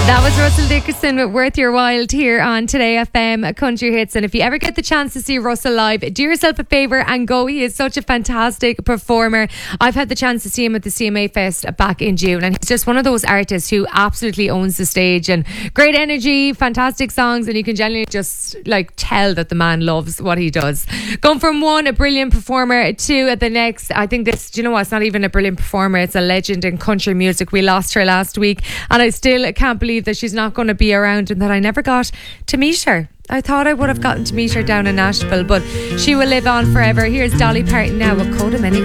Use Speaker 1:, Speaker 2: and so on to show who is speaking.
Speaker 1: That was Russell Dickerson with Worth Your While here on Today FM Country Hits. And if you ever get the chance to see Russell live, do yourself a favour and go. He is such a fantastic performer. I've had the chance to see him at the CMA Fest back in June, and he's just one of those artists who absolutely owns the stage, and great energy, fantastic songs, and you can genuinely just tell that the man loves what he does. Going from one, a brilliant performer, to the next. I think this, do you know what, it's not even a brilliant performer, it's a legend in country music. We lost her last week, and I still can't believe that she's not going to be around and that I never got to meet her. I thought I would have gotten to meet her down in Nashville, but she will live on forever. Here's Dolly Parton now with Coda Many